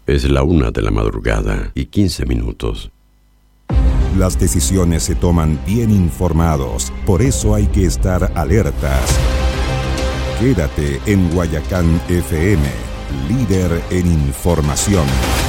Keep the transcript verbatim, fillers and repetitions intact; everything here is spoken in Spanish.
Es la una de la madrugada y quince minutos. Las decisiones se toman bien informados, por eso hay que estar alertas. Quédate en Guayacán F M, líder en información.